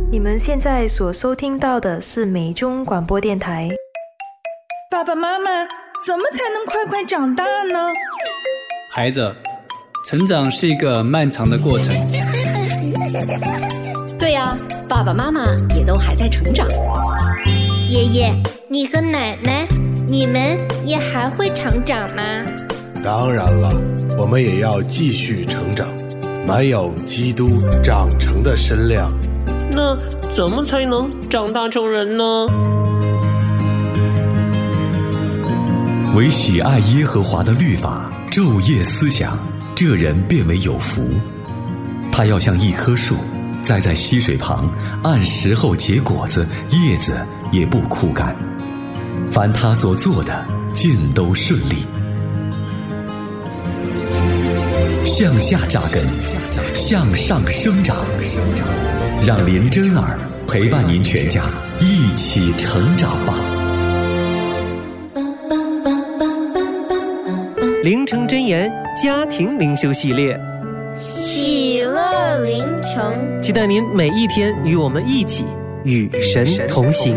你们现在所收听到的是美中广播电台。 爸爸妈妈，怎么才能快快长大呢？ 孩子，成长是一个漫长的过程。 对呀，爸爸妈妈也都还在成长。 爷爷，你和奶奶，你们也还会成长吗？ 当然了，我们也要继续成长，满有基督长成的身量。 那怎么才能长大成人呢？ 唯喜爱耶和华的律法，昼夜思想，这人便为有福。他要像一棵树，栽在溪水旁，按时候结果子，叶子也不枯干。凡他所做的，尽都顺利。向下扎根，向上生长，让林真儿陪伴您全家一起成长吧。 灵城真言家庭灵修系列， 喜乐灵城， 期待您每一天与我们一起与神同行。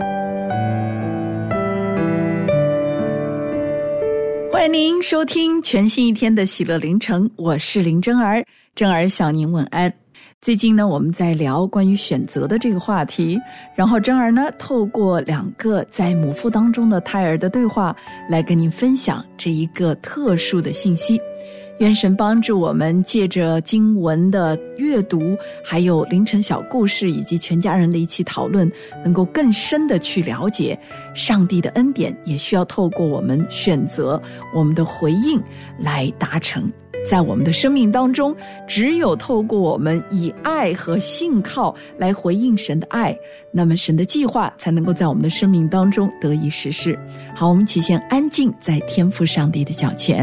欢迎您收听全新一天的喜乐灵城，我是林真儿，真儿向您问安。最近呢，我们在聊关于选择的这个话题，然后真儿呢透过2个在母腹当中的胎儿的对话，来跟您分享这一个特殊的信息。愿神帮助我们借着经文的阅读，还有凌晨小故事，以及全家人的一起讨论，能够更深的去了解上帝的恩典，也需要透过我们选择我们的回应来达成。在我们的生命当中，只有透过我们以爱和信靠来回应神的爱，那么神的计划才能够在我们的生命当中得以实施。好，我们一起先安静在天父上帝的脚前。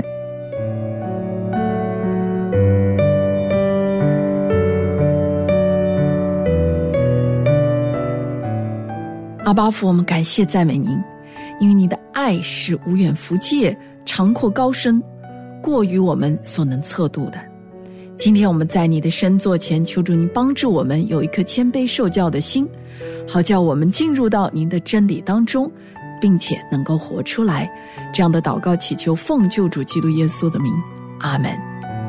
阿爸父，我们感谢赞美您，因为你的爱是无远弗届，长阔高深，过于我们所能测度的。今天我们在你的圣座前，求主您帮助我们有一颗谦卑受教的心，好叫我们进入到您的真理当中，并且能够活出来。这样的祷告祈求奉救主基督耶稣的名，阿们。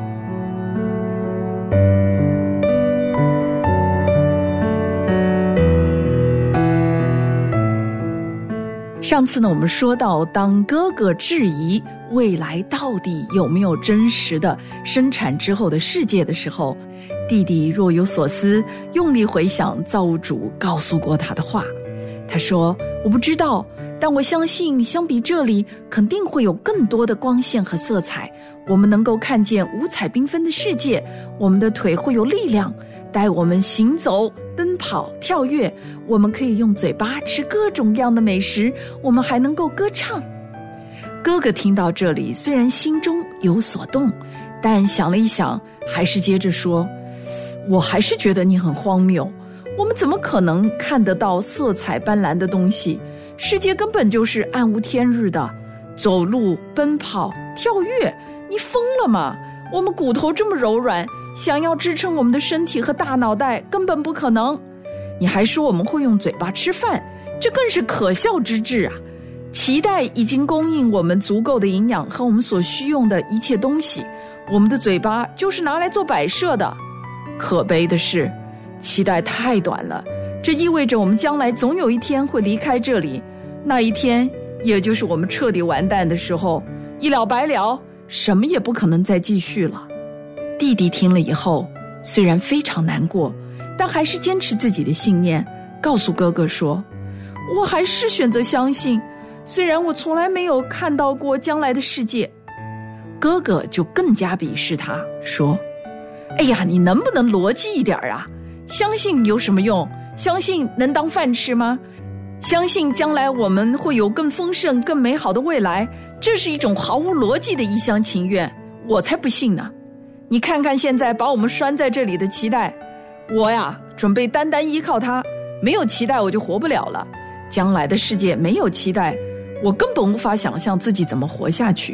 上次呢，我们说到当哥哥质疑未来到底有没有真实的生产之后的世界的时候，弟弟若有所思，用力回想造物主告诉过他的话。他说，我不知道，但我相信相比这里肯定会有更多的光线和色彩，我们能够看见五彩缤纷的世界，我们的腿会有力量带我们行走、奔跑、跳跃，我们可以用嘴巴吃各种各样的美食，我们还能够歌唱。哥哥听到这里，虽然心中有所动，但想了一想，还是接着说，我还是觉得你很荒谬，我们怎么可能看得到色彩斑斓的东西？世界根本就是暗无天日的，走路、奔跑、跳跃，你疯了吗？我们骨头这么柔软，想要支撑我们的身体和大脑袋根本不可能。你还说我们会用嘴巴吃饭，这更是可笑之至啊！脐带已经供应我们足够的营养和我们所需用的一切东西，我们的嘴巴就是拿来做摆设的。可悲的是，脐带太短了，这意味着我们将来总有一天会离开这里，那一天也就是我们彻底完蛋的时候，一了百了，什么也不可能再继续了。弟弟听了以后，虽然非常难过，但还是坚持自己的信念，告诉哥哥说，我还是选择相信，虽然我从来没有看到过将来的世界。哥哥就更加鄙视他，说，哎呀，你能不能逻辑一点啊？相信有什么用？相信能当饭吃吗？相信将来我们会有更丰盛、更美好的未来，这是一种毫无逻辑的一厢情愿，我才不信呢。你看看现在把我们拴在这里的脐带，我呀准备单单依靠它，没有脐带我就活不了了。将来的世界没有脐带，我根本无法想象自己怎么活下去。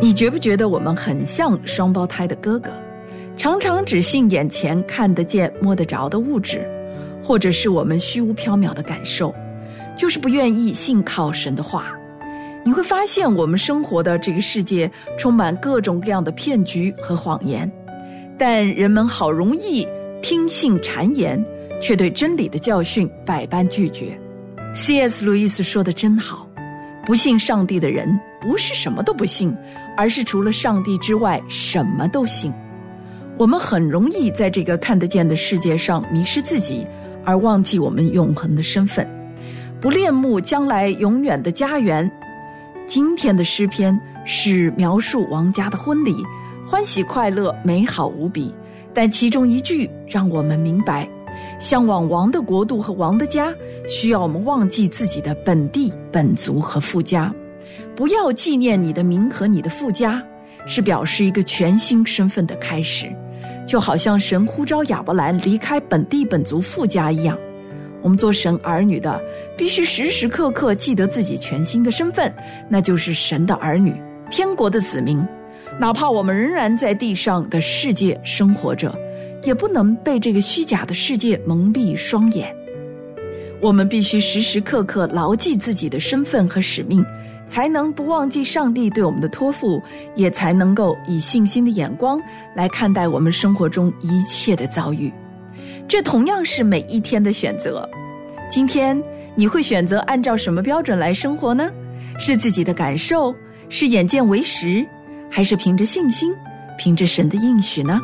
你觉不觉得我们很像双胞胎的哥哥，常常只信眼前看得见摸得着的物质，或者是我们虚无缥缈的感受，就是不愿意信靠神的话。你会发现我们生活的这个世界充满各种各样的骗局和谎言，但人们好容易听信谗言，却对真理的教训百般拒绝。 C.S. 路易斯说得真好，不信上帝的人不是什么都不信，而是除了上帝之外什么都信。我们很容易在这个看得见的世界上迷失自己，而忘记我们永恒的身份，不恋慕将来永远的家园。今天的诗篇是描述王家的婚礼，欢喜快乐，美好无比，但其中一句让我们明白，向往王的国度和王的家，需要我们忘记自己的本地本族和父家。不要纪念你的名和你的父家，是表示一个全新身份的开始，就好像神呼召亚伯兰离开本地本族父家一样。我们做神儿女的，必须时时刻刻记得自己全新的身份，那就是神的儿女，天国的子民。哪怕我们仍然在地上的世界生活着，也不能被这个虚假的世界蒙蔽双眼。我们必须时时刻刻牢记自己的身份和使命，才能不忘记上帝对我们的托付，也才能够以信心的眼光来看待我们生活中一切的遭遇。这同样是每一天的选择。今天你会选择按照什么标准来生活呢？是自己的感受，是眼见为实，还是凭着信心，凭着神的应许呢？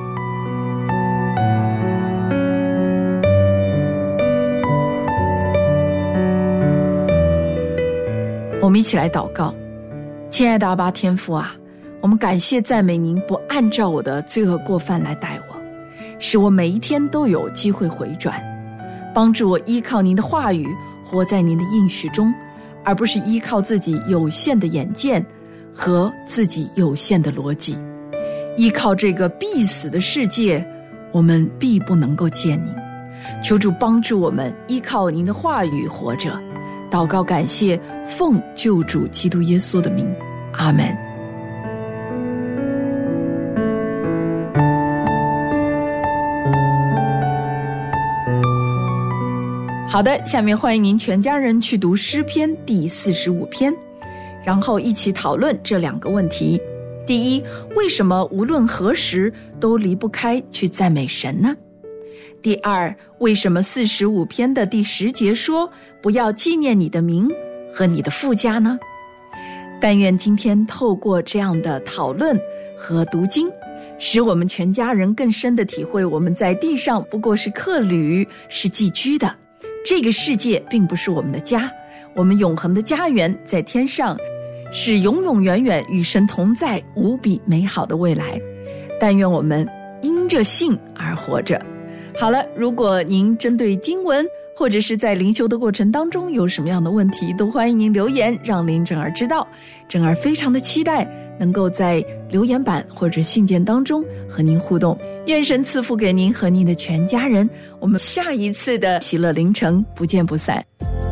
我们一起来祷告。亲爱的阿爸天父啊，我们感谢赞美您不按照我的罪恶过犯来待我，使我每一天都有机会回转，帮助我依靠您的话语，活在您的应许中，而不是依靠自己有限的眼见和自己有限的逻辑。依靠这个必死的世界，我们必不能够见您。求主帮助我们依靠您的话语活着。祷告感谢，奉救主基督耶稣的名，阿们。好的，下面欢迎您全家人去读诗篇第45篇，然后一起讨论这两个问题。第一，为什么无论何时都离不开去赞美神呢？第二，为什么45篇的第10节说不要纪念你的名和你的父家呢？但愿今天透过这样的讨论和读经，使我们全家人更深的体会，我们在地上不过是客旅，是寄居的。这个世界并不是我们的家，我们永恒的家园在天上，是永永远远与神同在，无比美好的未来。但愿我们因着信而活着。好了，如果您针对经文或者是在灵修的过程当中有什么样的问题，都欢迎您留言让林正儿知道。正儿非常的期待能够在留言板或者信件当中和您互动。愿神赐福给您和您的全家人，我们下一次的喜乐凌晨不见不散。